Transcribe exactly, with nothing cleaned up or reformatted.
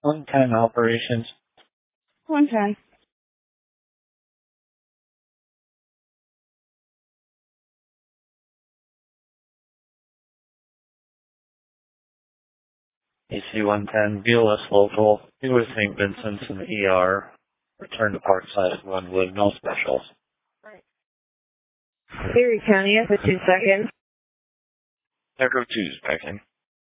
one ten operations. one ten. A C one ten, B L S local, you with Saint Vincent's in the E R. Return to Parkside, Glenwood, no specials. Erie County, for two seconds. Echo two's back in.